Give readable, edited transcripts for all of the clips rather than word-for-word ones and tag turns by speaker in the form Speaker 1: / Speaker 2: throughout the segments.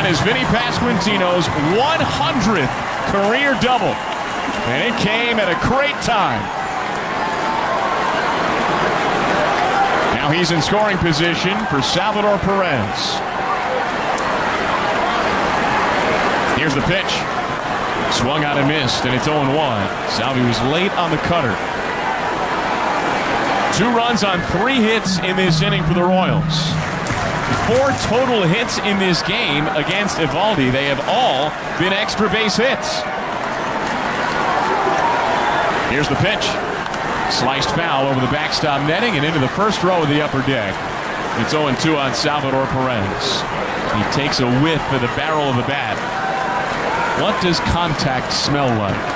Speaker 1: is Vinny Pasquantino's 100th career double. And it came at a great time. Now he's in scoring position for Salvador Perez. Here's the pitch. Swung out and missed, and it's 0-1. Salvi was late on the cutter. 2 runs on 3 hits in this inning for the Royals. 4 total hits in this game against Eovaldi. They have all been extra base hits. Here's the pitch. Sliced foul over the backstop netting and into the first row of the upper deck. It's 0-2 on Salvador Perez. He takes a whiff of the barrel of the bat. What does contact smell like?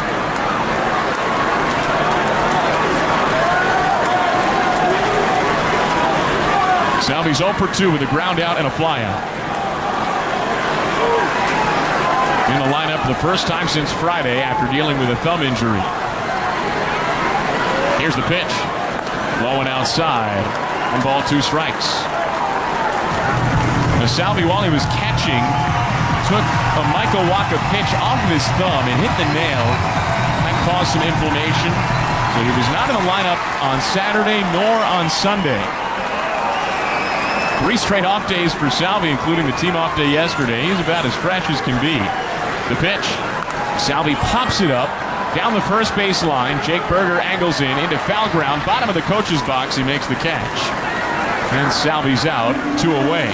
Speaker 1: Salvi's 0 for 2 with a ground out and a fly out. In the lineup the first time since Friday after dealing with a thumb injury. Here's the pitch. Low and outside. 1 ball, 2 strikes. Now Salvi, while he was catching, took a Michael Wacha pitch off of his thumb and hit the nail. That caused some inflammation. So he was not in the lineup on Saturday nor on Sunday. 3 straight off days for Salvi, including the team off day yesterday. He's about as fresh as can be. The pitch. Salvi pops it up down the first base line. Jake Burger angles in into foul ground. Bottom of the coach's box. He makes the catch. And Salvi's out, 2 away.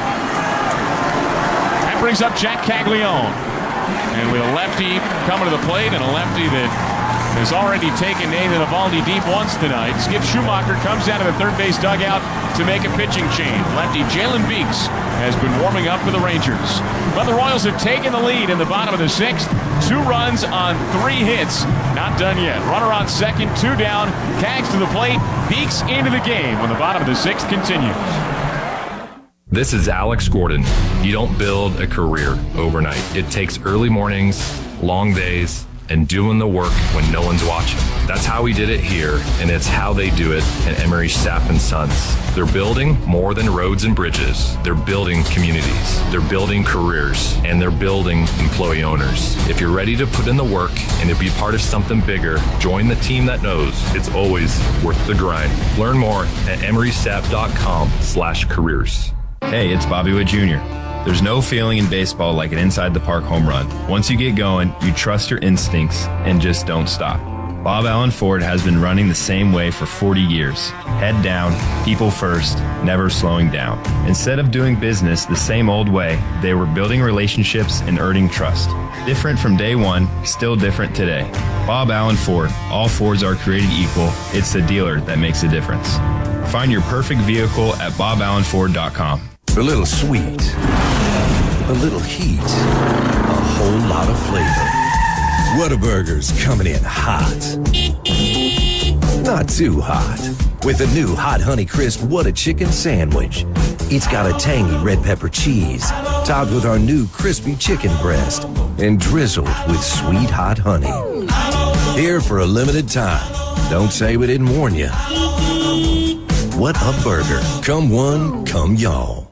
Speaker 1: That brings up Jack Caglione. And with a lefty coming to the plate and a lefty that has already taken Nathan Eovaldi deep once tonight, Skip Schumacher comes out of the third base dugout to make a pitching change. Lefty Jalen Beeks has been warming up for the Rangers. But the Royals have taken the lead in the bottom of the 6th. 2 runs on 3 hits. Not done yet. Runner on second, 2 down. Cags to the plate. Beeks into the game when the bottom of the 6th continues.
Speaker 2: This is Alex Gordon. You don't build a career overnight. It takes early mornings, long days, and doing the work when no one's watching. That's how we did it here, and it's how they do it at Emery Sapp & Sons. They're building more than roads and bridges. They're building communities. They're building careers, and they're building employee owners. If you're ready to put in the work and to be part of something bigger, join the team that knows it's always worth the grind. Learn more at emerysapp.com/careers.
Speaker 3: Hey, it's Bobby Witt Jr. There's no feeling in baseball like an inside-the-park home run. Once you get going, you trust your instincts and just don't stop. Bob Allen Ford has been running the same way for 40 years. Head down, people first, never slowing down. Instead of doing business the same old way, they were building relationships and earning trust. Different from day one, still different today. Bob Allen Ford. All Fords are created equal. It's the dealer that makes a difference. Find your perfect vehicle at boballenford.com.
Speaker 4: A little sweet, a little heat, a whole lot of flavor. Whataburger's coming in hot. Not too hot. With a new Hot Honey Crisp Whata Chicken Sandwich. It's got a tangy red pepper cheese, topped with our new crispy chicken breast, and drizzled with sweet hot honey. Here for a limited time. Don't say we didn't warn you. What a burger. Come one, come y'all.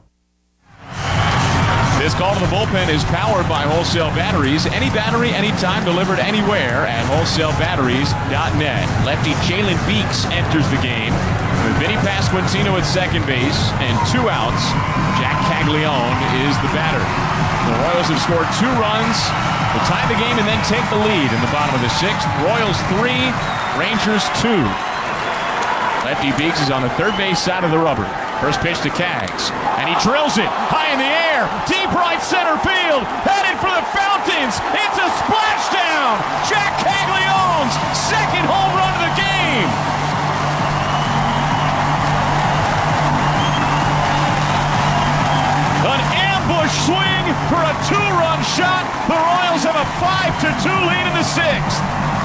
Speaker 1: This call to the bullpen is powered by Wholesale Batteries. Any battery, anytime, delivered anywhere at wholesalebatteries.net. Lefty Jalen Beeks enters the game with Vinny Pasquantino at second base and 2 outs. Jack Caglione is the batter. The Royals have scored 2 runs to tie the game and then take the lead in the bottom of the 6th. Royals 3, Rangers 2. Lefty Beeks is on the third base side of the rubber. First pitch to Cags, and he drills it high in the air, deep right center field, headed for the fountains. It's a splashdown. Jack Caglione's second home run of the game. An ambush swing for a 2-run shot. The Royals have a 5-2 lead in the 6th.